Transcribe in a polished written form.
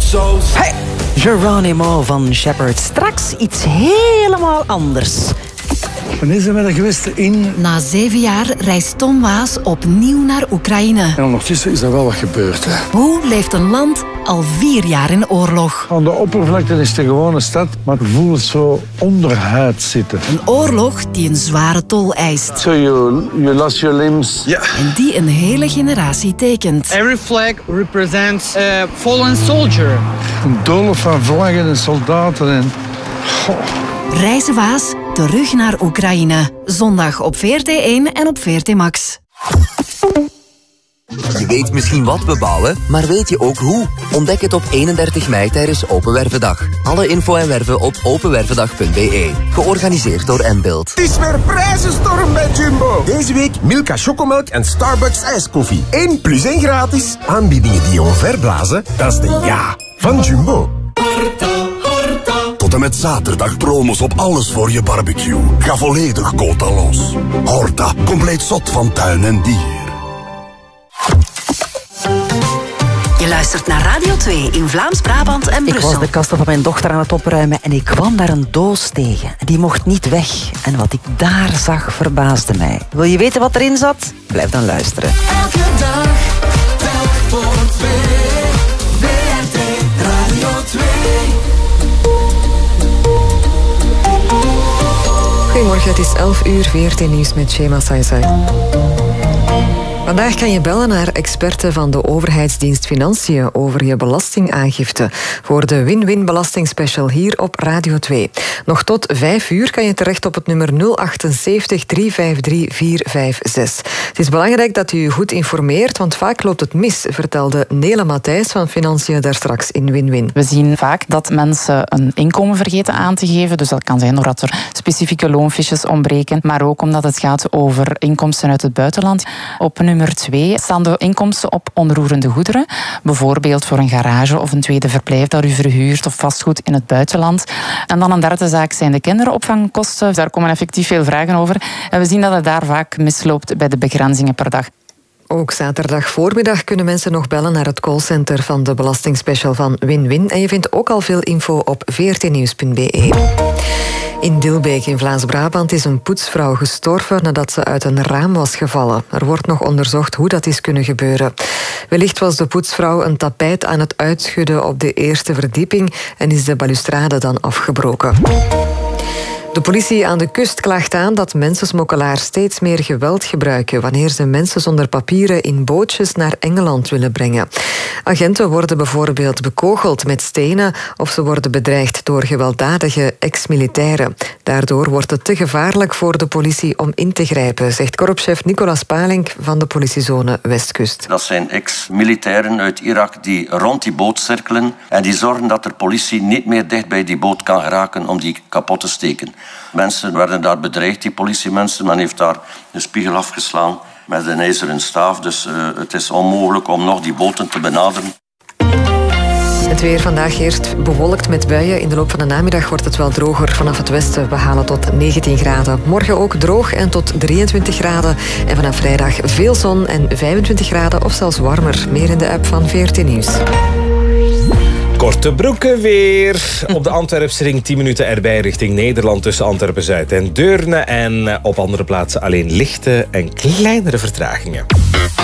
Hey! Geronimo van Shepherd. Straks iets helemaal anders. Wanneer zijn we er geweest in? Na 7 jaar reist Tom Waas opnieuw naar Oekraïne. En ondertussen is er wel wat gebeurd. Hè. Hoe leeft een land al 4 jaar in oorlog? Aan de oppervlakte is het een gewone stad, maar het voelt zo onderhuid zitten. Een oorlog die een zware tol eist. So you lost your limbs. Ja. En die een hele generatie tekent. Every flag represents a fallen soldier. Een doolhof van vlaggen en soldaten en... Reizen Waas terug naar Oekraïne. Zondag op VRT1 en op VRT Max. Je weet misschien wat we bouwen, maar weet je ook hoe? Ontdek het op 31 mei tijdens Open Wervendag. Alle info en werven op openwervendag.be. Georganiseerd door Mbuild. Het is weer prijzenstorm bij Jumbo. Deze week Milka chocomelk en Starbucks ijskoffie. 1 plus 1 gratis. Aanbiedingen die je omverblazen, dat is de ja van Jumbo. Tot en met zaterdag promos op alles voor je barbecue. Ga volledig quota los. Horta, compleet zot van tuin en dier. Je luistert naar Radio 2 in Vlaams-Brabant en Brussel. Ik was de kasten van mijn dochter aan het opruimen en ik kwam daar een doos tegen. Die mocht niet weg. En wat ik daar zag verbaasde mij. Wil je weten wat erin zat? Blijf dan luisteren. Elke dag, telk voor 2. VRT Radio 2. Goedemorgen, het is 11 uur, VRT Nieuws met Shema Saisai. Vandaag kan je bellen naar experten van de overheidsdienst Financiën over je belastingaangifte voor de Win-Win Belastingspecial hier op Radio 2. Nog tot 5 uur kan je terecht op het nummer 078 353 456. Het is belangrijk dat u je goed informeert, want vaak loopt het mis, vertelde Nele Matthijs van Financiën daar straks in Win-Win. We zien vaak dat mensen een inkomen vergeten aan te geven. Dus dat kan zijn doordat er specifieke loonfiches ontbreken, maar ook omdat het gaat over inkomsten uit het buitenland. Op nummer 2 staan de inkomsten op onroerende goederen. Bijvoorbeeld voor een garage of een tweede verblijf dat u verhuurt of vastgoed in het buitenland. En dan een derde zaak zijn de kinderopvangkosten. Daar komen effectief veel vragen over. En we zien dat het daar vaak misloopt bij de begrenzingen per dag. Ook zaterdag voormiddag kunnen mensen nog bellen naar het callcenter van de belastingspecial van Win-Win. En je vindt ook al veel info op vrtnieuws.be. In Dilbeek in Vlaams-Brabant is een poetsvrouw gestorven nadat ze uit een raam was gevallen. Er wordt nog onderzocht hoe dat is kunnen gebeuren. Wellicht was de poetsvrouw een tapijt aan het uitschudden op de eerste verdieping en is de balustrade dan afgebroken. De politie aan de kust klaagt aan dat mensensmokkelaars steeds meer geweld gebruiken wanneer ze mensen zonder papieren in bootjes naar Engeland willen brengen. Agenten worden bijvoorbeeld bekogeld met stenen of ze worden bedreigd door gewelddadige ex-militairen. Daardoor wordt het te gevaarlijk voor de politie om in te grijpen, zegt korpschef Nicolas Palink van de politiezone Westkust. Dat zijn ex-militairen uit Irak die rond die boot cirkelen en die zorgen dat de politie niet meer dicht bij die boot kan geraken om die kapot te steken. Mensen werden daar bedreigd, die politiemensen. Men heeft daar een spiegel afgeslaan met een ijzeren staaf. Dus het is onmogelijk om nog die boten te benaderen. Het weer vandaag eerst bewolkt met buien. In de loop van de namiddag wordt het wel droger vanaf het westen. We halen tot 19 graden. Morgen ook droog en tot 23 graden. En vanaf vrijdag veel zon en 25 graden of zelfs warmer. Meer in de app van VRT Nieuws. Korte broeken weer. Op de Antwerpsring 10 minuten erbij richting Nederland tussen Antwerpen-Zuid en Deurne. En op andere plaatsen alleen lichte en kleinere vertragingen.